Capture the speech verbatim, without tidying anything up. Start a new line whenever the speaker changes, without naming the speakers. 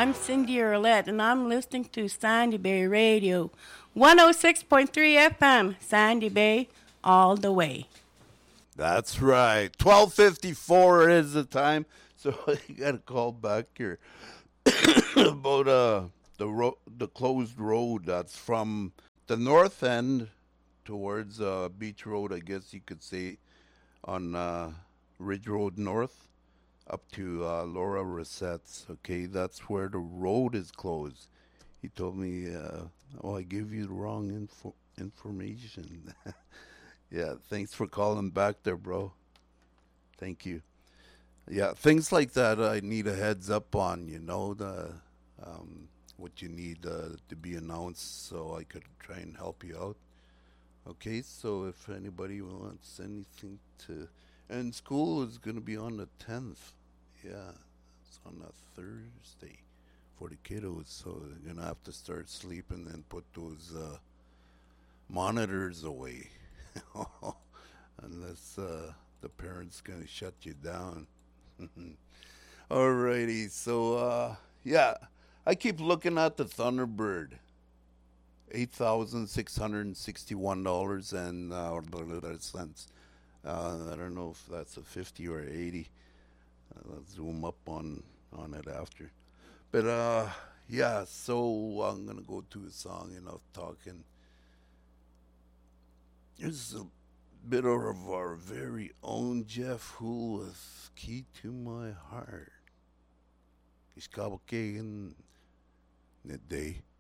I'm Cindy Earlette, and I'm listening to Sandy Bay Radio, one oh six point three F M, Sandy Bay, all the way.
That's right. twelve fifty-four is the time, so you got to call back here about uh, the, ro- the closed road that's from the north end towards uh, Beach Road, I guess you could say, on uh, Ridge Road North up to uh, Laura Rossette's. Okay, that's where the road is closed. He told me, uh, oh, I gave you the wrong info- information. Yeah, thanks for calling back there, bro. Thank you. Yeah, things like that I need a heads up on, you know, the um, what you need uh, to be announced so I could try and help you out. Okay, so if anybody wants anything to. And school is going to be on the tenth. Yeah, it's on a Thursday for the kiddos, so they're going to have to start sleeping and put those uh, monitors away. Unless uh, the parents going to shut you down. Alrighty, so uh, yeah, I keep looking at the Thunderbird. Eight thousand six hundred sixty-one dollars and uh, cents. Uh, I don't know if that's a fifty or eighty. Uh, let's zoom up on on it after. But uh, yeah, so I'm gonna go to a song. Enough talking. Here's a bit of our very own Jeff Hoole with "Key to My Heart." He's cavalcading the day.